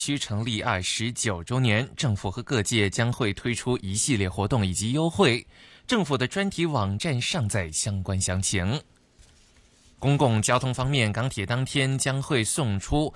区成立29周年，政府和各界将会推出一系列活动以及优惠。政府的专题网站上载相关详情。公共交通方面，港铁当天将会送出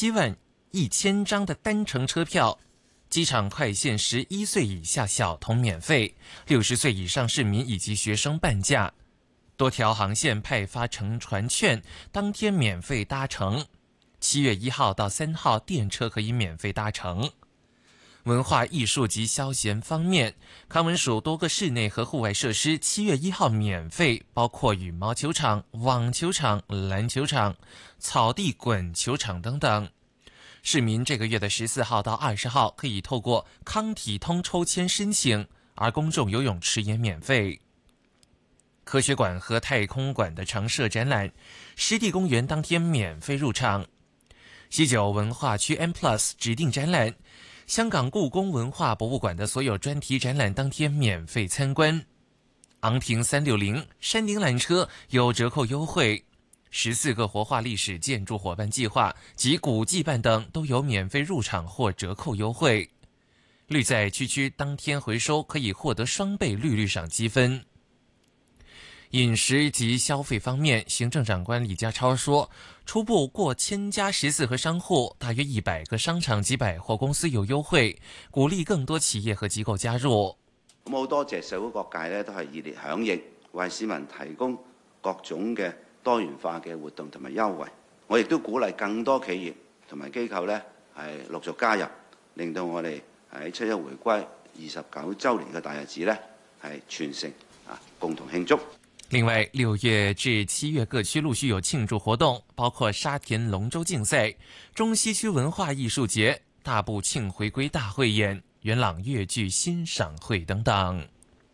71000张的单程车票，机场快线11岁以下小童免费，60岁以上市民以及学生半价。多条航线派发乘船券，当天免费搭乘。7月1号到3号，电车可以免费搭乘。文化艺术及消闲方面，康文署多个室内和户外设施7月1号免费，包括羽毛球场、网球场、篮球场、草地滚球场等等。市民这个月的14号到20号可以透过康体通抽签申请，而公众游泳池也免费。科学馆和太空馆的常设展览，湿地公园当天免费入场。西九文化区 M+ 指定展览，香港故宫文化博物馆的所有专题展览当天免费参观。昂坪360山顶缆车有折扣优惠，14个活化历史建筑伙伴计划及古迹办等都有免费入场或折扣优惠。绿在区当天回收可以获得双倍绿赏积分。饮食及消费方面，行政长官李家超说，初步过1000家14盒商户，大約100個商場及百貨公司有優惠，鼓勵更多企業和機構加入。 好多謝社會各界咧都係熱烈響應，為市民提供各種嘅多元化嘅活動同埋優惠。我亦都鼓勵更多企業同埋機構咧係陸續加入，令到我哋喺7一回歸29週年嘅大日子咧係全城共同慶祝。 另外，6月至7月各區陸續有慶祝活動，包括沙田龍舟競賽、中西區文化藝術節、大埔慶回歸大匯演、元朗粵劇欣賞會等等。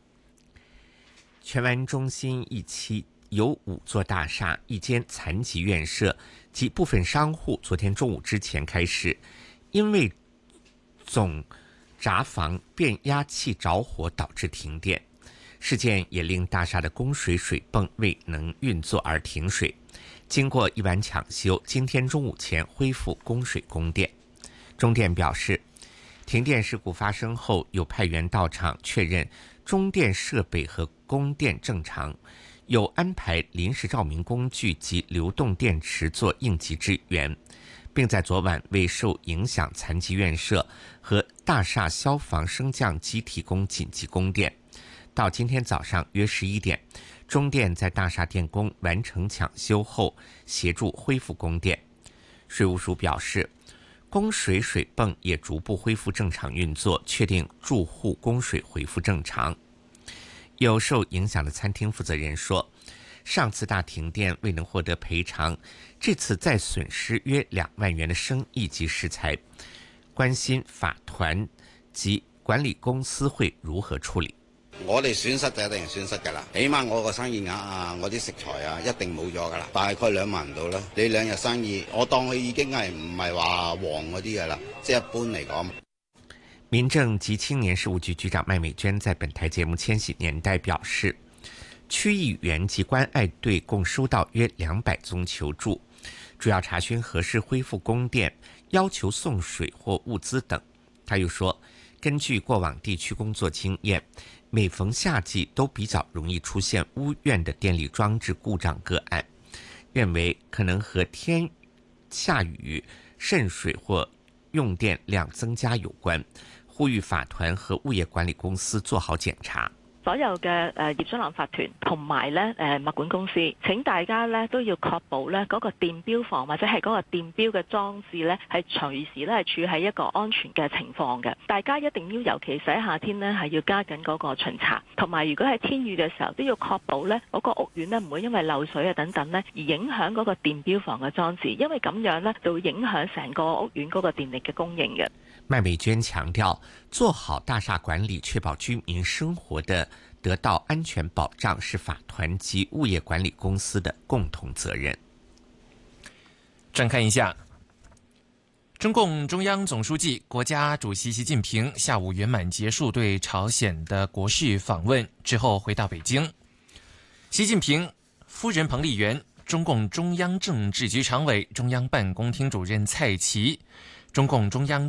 荃灣中心一期有5座大廈、一間殘疾院舍及部分商戶昨天中午之前開始，因為總閘房變壓器着火導致停電。事件也令大廈的供水水泵未能運作而停水，經過一晚搶修，今天中午前恢復供水供電。中電表示，停電事故發生後，有派員到場確認中電設備和供電正常，有安排臨時照明工具及流動電池做應急支援，並在昨晚為受影響殘疾院舍和大廈消防升降機提供緊急供電。到今天早上約11點，中電在大廈電工完成搶修後，協助恢復供電。水務署表示，供水水泵也逐步恢復正常運作，確定住戶供水恢復正常。有受影響的餐廳負責人說，上次大停電未能獲得賠償，這次再損失約2萬元的生意及食材，關心法團及管理公司會如何處理。 我哋損失就一定損失㗎啦，起碼我個生意額啊，我啲食材啊，一定冇咗㗎啦，大概2萬到啦。你2日生意，我當佢已經係唔係話旺嗰啲㗎啦，即係一般嚟講。 民政及青年事務局局長麥美娟在本台節目《千禧年代》表示，區議員及關愛隊共收到約200宗求助，主要查詢何時恢復供電，要求送水或物資等。他又說，根據過往地區工作經驗，每逢夏季都比較容易出現屋苑的電力裝置故障個案，認為可能和天下雨、滲水或用電量增加有關，呼籲法團和物業管理公司做好檢查。 所有嘅業主立法團同埋咧物管公司，請大家咧都要確保咧嗰個電錶房或者係嗰個電錶嘅裝置咧係隨時咧係處喺一個安全嘅情況嘅。大家一定要，尤其是喺夏天咧係要加緊嗰個巡查，同埋如果係天雨嘅時候都要確保咧嗰個屋苑咧唔會因為漏水啊等等咧而影響嗰個電錶房嘅裝置，因為咁樣咧就會影響成個屋苑嗰個電力嘅供應嘅。 麥美娟強調，做好大廈管理，確保居民生活的得到安全保障，是法團及物業管理公司的共同責任。 轉看一下，中共中央總書記、國家主席習近平下午圓滿結束對朝鮮的國事訪問之後回到北京。習近平夫人彭麗媛、中共中央政治局常委、中央辦公廳主任蔡奇、 中共中央